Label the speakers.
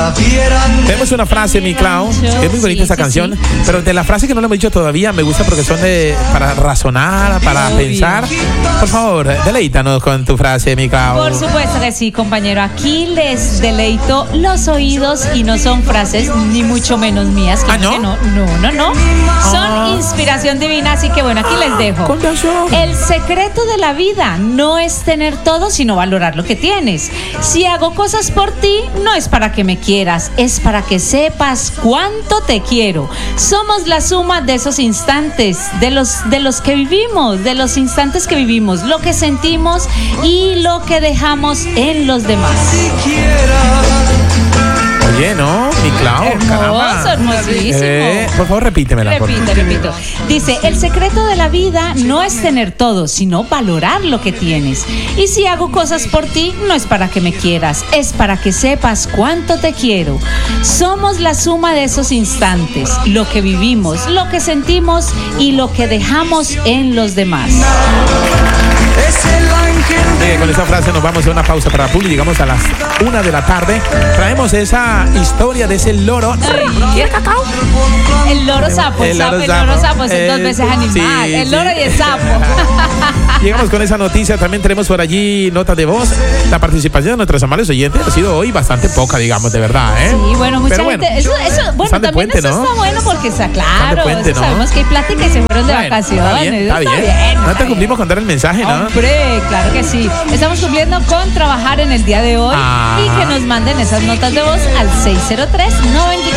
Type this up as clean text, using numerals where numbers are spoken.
Speaker 1: Tenemos una frase, mi Clau, que es muy bonita esa canción, pero de la frase que no la hemos dicho todavía, me gusta porque son para razonar, para pensar. Por favor, deleítanos con tu frase, mi Clau.
Speaker 2: Por supuesto que sí, compañero. Aquí les deleito los oídos y no son frases ni mucho menos mías.
Speaker 1: ¿No?
Speaker 2: No. Son inspiración divina, así que bueno, aquí les dejo. El secreto de la vida no es tener todo, sino valorar lo que tienes. Si hago cosas por ti, no es para que me quieras, es para que sepas cuánto te quiero. Somos la suma de esos instantes, de los que vivimos, de los instantes que vivimos, lo que sentimos y lo que dejamos en los demás.
Speaker 1: Oye, ¿no? Mi Clau,
Speaker 2: hermoso, hermosísimo.
Speaker 1: Por favor, repítemela.
Speaker 2: Repito. Dice, el secreto de la vida no es tener todo, sino valorar lo que tienes. Y si hago cosas por ti, no es para que me quieras, es para que sepas cuánto te quiero. Somos la suma de esos instantes, lo que vivimos, lo que sentimos y lo que dejamos en los demás.
Speaker 1: Con esa frase nos vamos a una pausa para Publi. Llegamos a las 1 de la tarde. Traemos esa historia de ese loro.
Speaker 2: El loro sapo. El loro sapo es 2 veces animal. Sí, el loro y el sapo.
Speaker 1: Llegamos con esa noticia. También tenemos por allí notas de voz. La participación de nuestros amables oyentes ha sido hoy bastante poca, digamos, de verdad, ¿eh?
Speaker 2: Sí, bueno, mucha gente. Eso, bueno, también
Speaker 1: puente,
Speaker 2: eso
Speaker 1: ¿no?
Speaker 2: está bueno porque está claro.
Speaker 1: Puente, ¿no?
Speaker 2: Sabemos que hay plática y se fueron de vacaciones.
Speaker 1: Está bien. No te cumplimos con dar el mensaje, ¿no?
Speaker 2: Hombre, claro que sí. Estamos cumpliendo con trabajar en el día de hoy y que nos manden esas notas de voz al 603-94.